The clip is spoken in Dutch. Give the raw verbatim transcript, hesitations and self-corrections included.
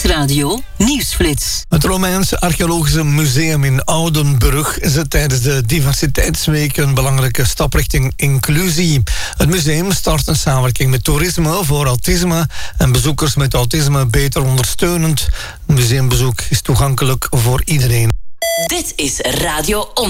Nieuwsradio Nieuwsflits. Het Romeinse Archeologische Museum in Oudenburg zet tijdens de Diversiteitsweek een belangrijke stap richting inclusie. Het museum start een samenwerking met toerisme voor autisme en bezoekers met autisme beter ondersteunend. Het museumbezoek is toegankelijk voor iedereen. Dit is Radio On.